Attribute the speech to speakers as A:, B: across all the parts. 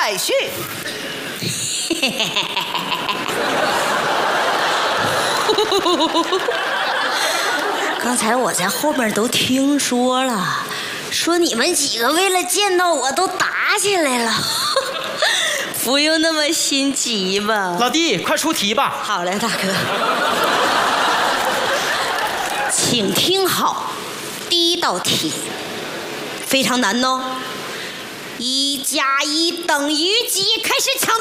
A: 快婿。
B: 刚才我在后面都听说了，说你们几个为了见到我都打起来了。不用那么心急吧。
C: 老弟，快出题吧。
B: 好嘞，大哥。请听好，第一道题非常难哦。1加1等于几？开始抢答。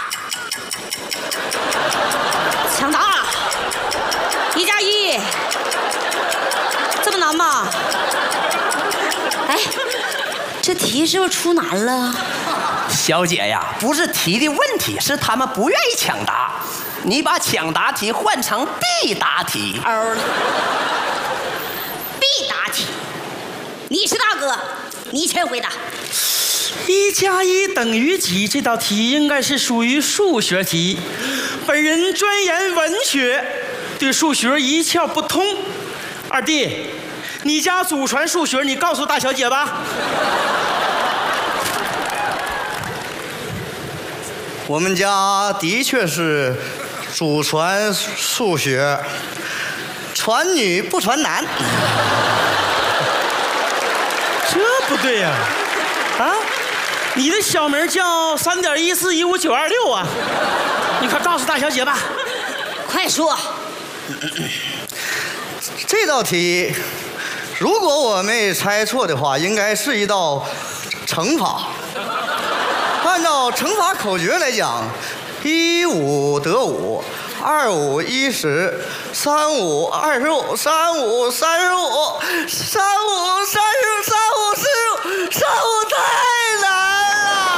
B: 抢答。1加1，这么难吗？哎，这题是不是出难了？
A: 小姐呀，不是题的问题，是他们不愿意抢答。你把抢答题换成必答题。
B: 必答题，你是大哥，你先回答。
C: 1加1等于几？这道题应该是属于数学题。本人专研文学，对数学一窍不通。二弟，你家祖传数学，你告诉大小姐吧。
D: 我们家的确是祖传数学，传女不传男。
C: 这不对呀！啊，你的小名叫3.141596啊！你快告诉大小姐吧。
B: 快说。
D: 这道题，如果我没猜错的话，应该是一道乘法。按照乘法口诀来讲，1 5得5，2 5 10，3 5 25，3 5 35，3 5 30，3 5 45，3 5太难了。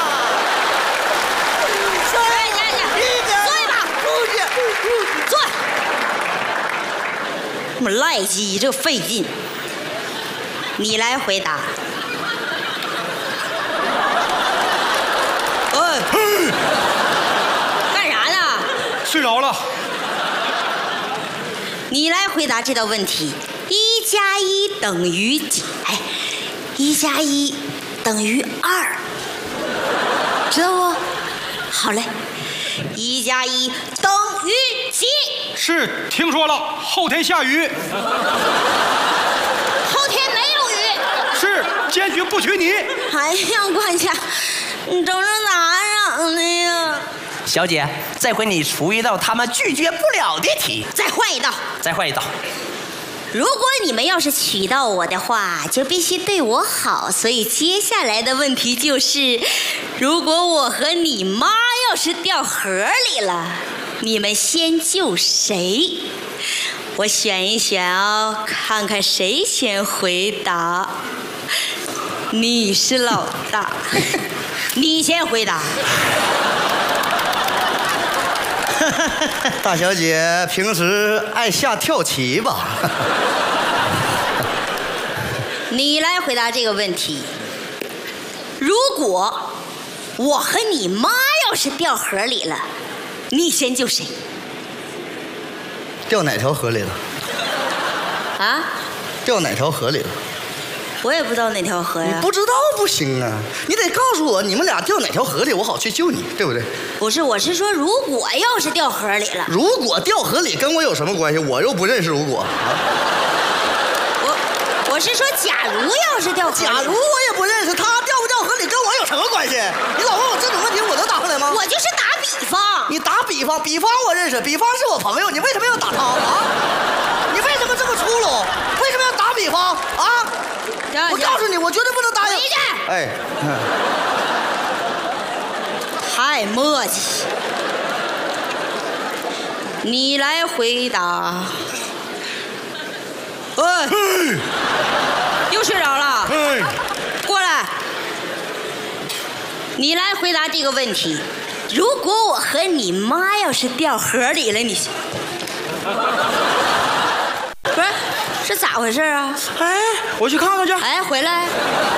B: 坐下吧，坐。那么赖鸡，这费劲。你来回答。干啥呢？
C: 睡着了。
B: 你来回答这道问题：1加1等于几？哎，1加1等于2，知道不？好嘞，1加1等于几？
C: 是，听说了，后天下雨。
B: 后天没有雨。
C: 是，坚决不娶你。
B: 哎呀，管家，你整成咋整的呀？
A: 小姐，这回你出一道他们拒绝不了的题。
B: 再换一道。
A: 再换一道。
B: 如果你们要是娶到我的话，就必须对我好。所以接下来的问题就是，如果我和你妈要是掉河里了，你们先救谁？我选一选哦，看看谁先回答。你是老大，你先回答。
D: 大小姐平时爱下跳棋吧？
B: 你来回答这个问题。如果我和你妈要是掉河里了，你先救谁？
D: 掉哪条河里了？
B: 啊？
D: 掉哪条河里了？
B: 我也不知道哪条河呀。
D: 你不知道不行啊，你得告诉我你们俩掉哪条河里，我好去救你，对不对？
B: 不是，我是说，如果要是掉河里了。
D: 如果掉河里跟我有什么关系？我又不认识如果啊。
B: 我是说，假如要是掉河里，
D: 假如我也不认识他，掉不掉河里跟我有什么关系？你老问我这种问题，我能答出来吗？
B: 我就是打比方。
D: 你打比方，比方我认识，比方是我朋友，你为什么要打他啊？你为什么这么粗鲁？为什么要打比方啊？我告诉你，我绝对不能答应。
B: 回去。
D: 哎，
B: 太磨叽。你来回答。又睡着了。过来。你来回答这个问题。如果我和你妈要是掉河里了，你不是是咋回事啊？
C: 哎，我去看看去。
B: 哎，回来。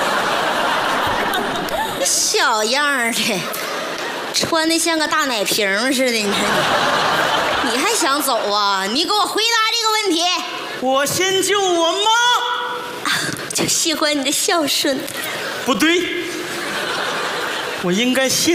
B: 小样儿的，穿的像个大奶瓶似的，你说你还想走啊？你给我回答这个问题。
C: 我先救我妈。
B: 就喜欢你的孝顺。
C: 不对，我应该先